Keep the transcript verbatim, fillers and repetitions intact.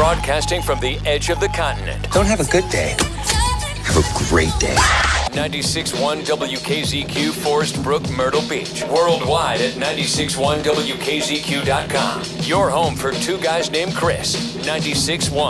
Broadcasting from the edge of the continent. Don't have a good day. Have a great day. ninety-six point one W K Z Q, Forest Brook, Myrtle Beach. Worldwide at ninety-six point one W K Z Q dot com. Your home for two guys named Chris. ninety-six point one